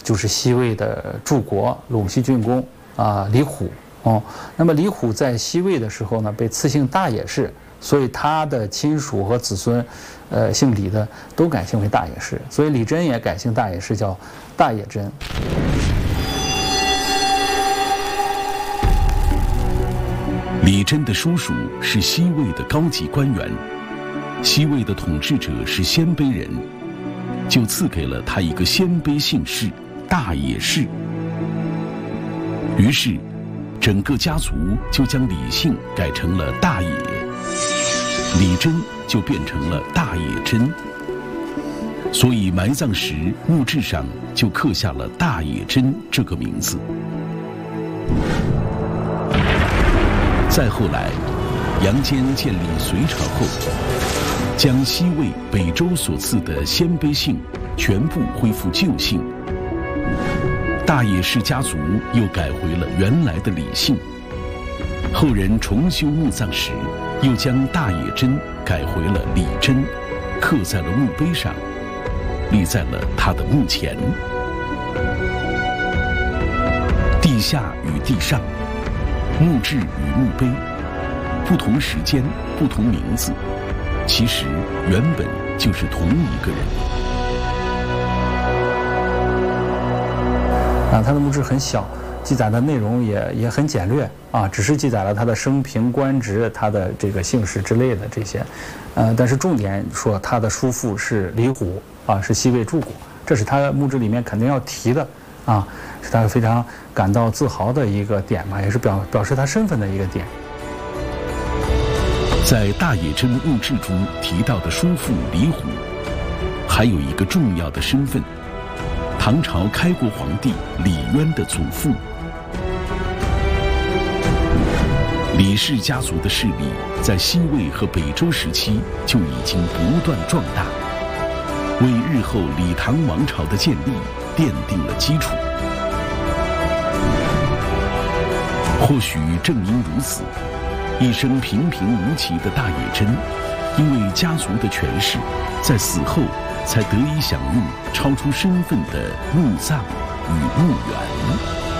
就是西魏的柱国陇西郡公李虎哦。那么李虎在西魏的时候呢，被赐姓大野氏，所以他的亲属和子孙，姓李的都改姓为大野氏，所以李真也改姓大野氏，叫大野真。 李真的叔叔是西魏的高级官员，西魏的统治者是鲜卑人，就赐给了他一个鲜卑姓氏大野氏。于是，整个家族就将李姓改成了大野，李真就变成了大野真。所以埋葬时墓志上就刻下了大野真这个名字。再后来，杨坚建立隋朝后，将西魏、北周所赐的鲜卑姓全部恢复旧姓。大野氏家族又改回了原来的李姓。后人重修墓葬时，又将大野真改回了李真，刻在了墓碑上，立在了他的墓前。地下与地上，墓志与墓碑，不同时间、不同名字，其实原本就是同一个人。 他的墓志很小，记载的内容也很简略只是记载了他的生平、官职、他的这个姓氏之类的这些，但是重点说他的叔父是李虎是西魏柱国，这是他墓志里面肯定要提的是他非常感到自豪的一个点嘛，也是表示他身份的一个点。 在大野真墓志中提到的叔父李虎，还有一个重要的身份。唐朝开国皇帝李渊的祖父。李氏家族的势力在西魏和北周时期就已经不断壮大，为日后李唐王朝的建立奠定了基础。或许正因如此，一生平平无奇的大野真，因为家族的权势，在死后才得以享用超出身份的墓葬与墓园。